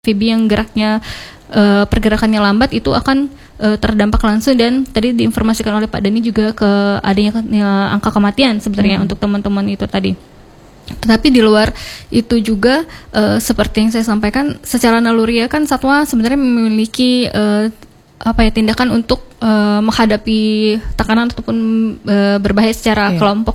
amfibi yang geraknya pergerakannya lambat itu akan terdampak langsung, dan tadi diinformasikan oleh Pak Dani juga ke adanya angka kematian sebenarnya untuk teman-teman itu tadi. Tetapi di luar itu juga seperti yang saya sampaikan, secara naluriah kan satwa sebenarnya memiliki tindakan untuk menghadapi tekanan ataupun berbahaya secara kelompok